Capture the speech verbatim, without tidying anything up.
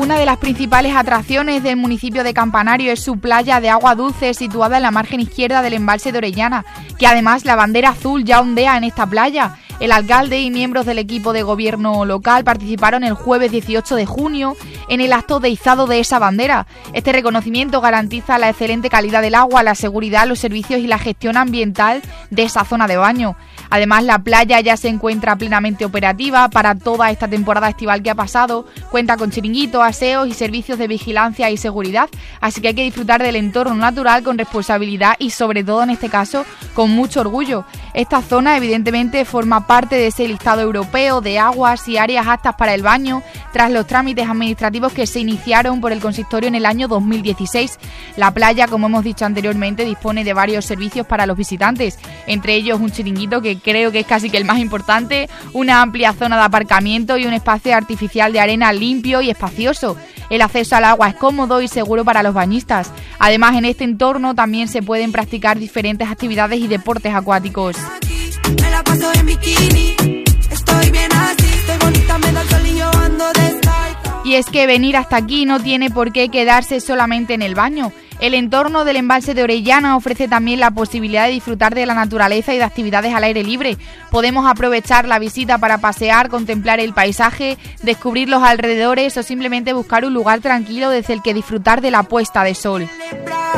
Una de las principales atracciones del municipio de Campanario es su playa de agua dulce situada en la margen izquierda del embalse de Orellana, que además la bandera azul ya ondea en esta playa. El alcalde y miembros del equipo de gobierno local participaron el jueves dieciocho de junio en el acto de izado de esa bandera. Este reconocimiento garantiza la excelente calidad del agua, la seguridad, los servicios y la gestión ambiental de esa zona de baño. Además, la playa ya se encuentra plenamente operativa para toda esta temporada estival que ha pasado. Cuenta con chiringuitos, aseos y servicios de vigilancia y seguridad, así que hay que disfrutar del entorno natural con responsabilidad y, sobre todo en este caso, con mucho orgullo. Esta zona, evidentemente, forma parte de ese listado europeo de aguas y áreas aptas para el baño tras los trámites administrativos que se iniciaron por el consistorio en el año dos mil dieciséis. La playa, como hemos dicho anteriormente, dispone de varios servicios para los visitantes, entre ellos un chiringuito que creo que es casi que el más importante, una amplia zona de aparcamiento y un espacio artificial de arena limpio y espacioso. El acceso al agua es cómodo y seguro para los bañistas. Además, en este entorno también se pueden practicar diferentes actividades y deportes acuáticos. Me la paso en bikini, estoy bien así, estoy bonita, me da el sol y yo ando descalza. Y es que venir hasta aquí no tiene por qué quedarse solamente en el baño. El entorno del embalse de Orellana ofrece también la posibilidad de disfrutar de la naturaleza y de actividades al aire libre. Podemos aprovechar la visita para pasear, contemplar el paisaje, descubrir los alrededores o simplemente buscar un lugar tranquilo desde el que disfrutar de la puesta de sol.